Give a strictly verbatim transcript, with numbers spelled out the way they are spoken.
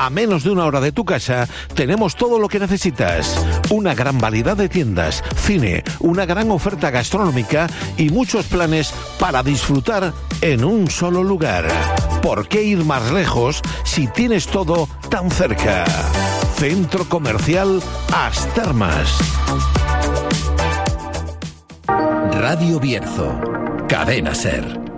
A menos de una hora de tu casa tenemos todo lo que necesitas. Una gran variedad de tiendas, cine, una gran oferta gastronómica y muchos planes para disfrutar en un solo lugar. ¿Por qué ir más lejos si tienes todo tan cerca? Centro Comercial As Termas. Radio Bierzo, Cadena Ser.